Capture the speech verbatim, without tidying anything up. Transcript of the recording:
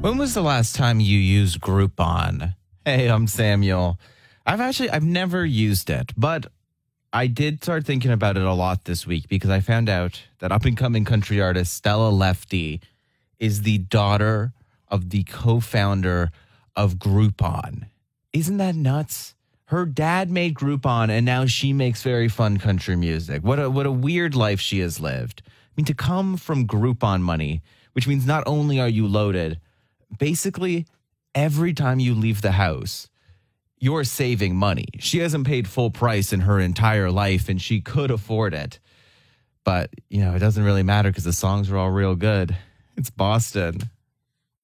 When was the last time you used Groupon? Hey, I'm Samuel. I've actually I've never used it, but I did start thinking about it a lot this week because I found out that up and coming country artist Stella Lefty is the daughter of the co-founder of Groupon. Isn't that nuts? Her dad made Groupon and now she makes very fun country music. What a what a weird life she has lived. I mean, to come from Groupon money, which means not only are you loaded, basically every time you leave the house, you're saving money. She hasn't paid full price in her entire life and she could afford it. But, you know, it doesn't really matter because the songs are all real good. It's Boston.